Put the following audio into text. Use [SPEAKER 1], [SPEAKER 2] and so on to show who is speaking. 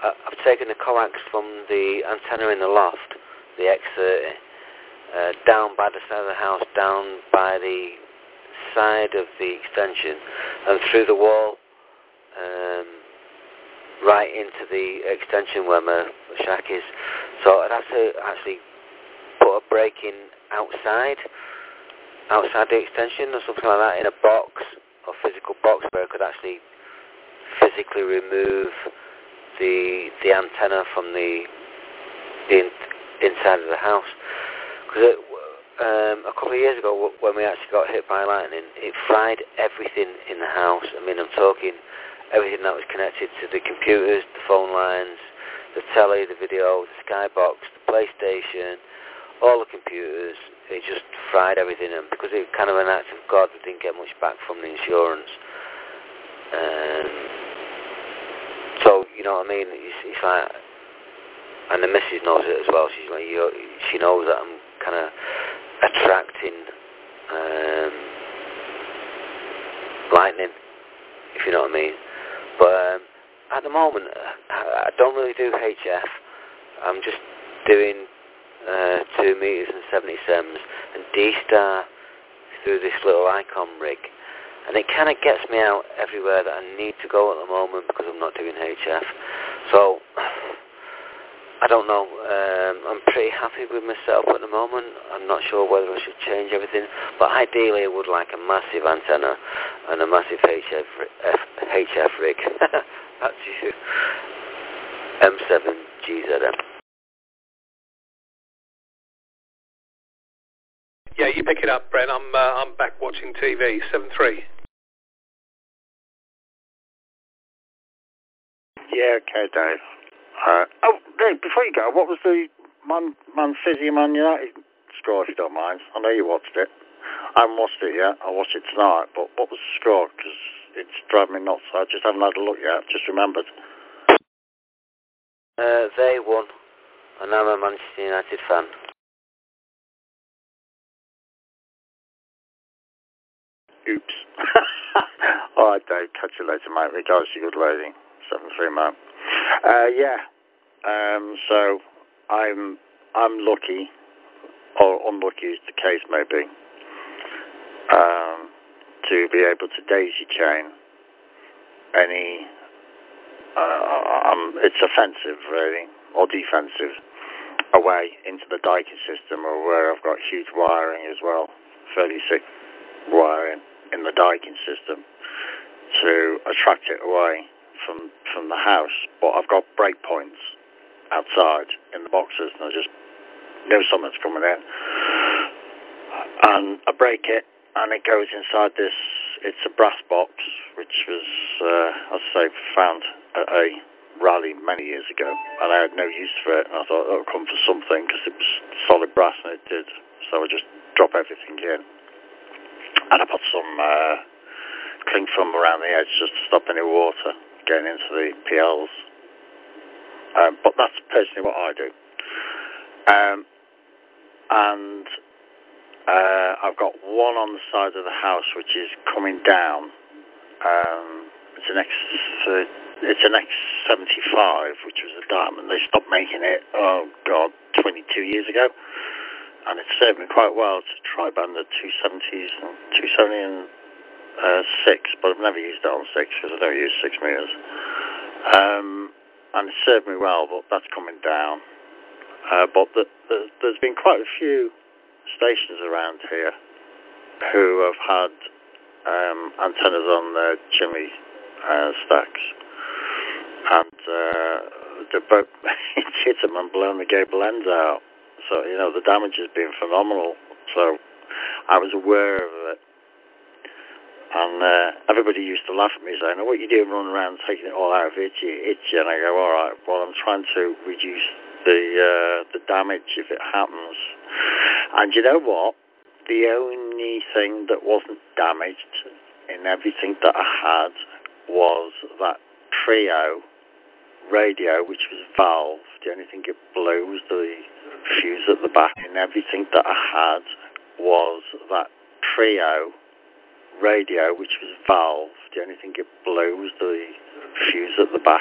[SPEAKER 1] I've taken the coax from the antenna in the loft, the X30, down by the side of the house, down by the side of the extension, and through the wall, right into the extension where my shack is. So I'd have to actually put a break in outside the extension or something like that, in a box, or physical box, where I could actually physically remove the antenna from the inside of the house. Because a couple of years ago, when we actually got hit by lightning, it fried everything in the house. I mean, I'm talking everything that was connected to the computers, the phone lines, the telly, the video, the skybox, the PlayStation, all the computers. It just fried everything, and because it was kind of an act of God, we didn't get much back from the insurance. So, you know what I mean? It's like, and the missus knows it as well. She's like, she knows that I'm kind of attracting lightning, if you know what I mean. But at the moment, I don't really do HF. I'm just doing 2 meters and 70 sems and D-Star through this little Icon rig. And it kind of gets me out everywhere that I need to go at the moment because I'm not doing HF. So, I don't know. I'm pretty happy with myself at the moment. I'm not sure whether I should change everything. But ideally, I would like a massive antenna and a massive HF rig. That's you. M7GZM.
[SPEAKER 2] Yeah, you pick it up, Brent. I'm back watching TV. 7-3.
[SPEAKER 3] Yeah, okay, Dave. Dave, before you go, what was the Man City Man United score, if you don't mind? I know you watched it. I haven't watched it yet. I'll watch it tonight. But what was the score? Because it's driving me nuts. I just haven't had a look yet. Just remembered.
[SPEAKER 1] They won, and I'm a Manchester United fan.
[SPEAKER 3] Oops. All right, Dave. Catch you later, mate. Regards to your good lady. 7-3, man. So I'm lucky, or unlucky as the case may be, to be able to daisy chain any. It's offensive, really, or defensive, away into the Daikin system, or where I've got huge wiring as well, 36 wiring in the Daikin system to attract it away from the house. But I've got break points outside in the boxes, and I just know something's coming in, and I break it, and it goes inside this. It's a brass box, which was, as I say, found at a rally many years ago, and I had no use for it, and I thought it would come for something, because it was solid brass, and it did. So I just drop everything in, and I put some cling film around the edge just to stop any water getting into the PLs. But that's personally what I do. And I've got one on the side of the house which is coming down. It's an X75, which was a diamond. They stopped making it, 22 years ago. And it served me quite well to tri-band the 270s and 270 and 6, but I've never used it on 6 because I don't use 6 meters. And it served me well, but that's coming down. But there's been quite a few stations around here who have had antennas on their chimney stacks, and they're both hit them and blown the gable ends out. So, you know, the damage has been phenomenal. So I was aware of it. And everybody used to laugh at me saying, "Oh, what are you doing running around taking it all out of itchy? And I go, all right, well, I'm trying to reduce the damage if it happens. And you know what? The only thing that wasn't damaged in everything that I had was that trio radio, which was valved. The only thing it blew was the fuse at the back. And everything that I had was that trio radio, which was valved. The only thing it blew was the fuse at the back.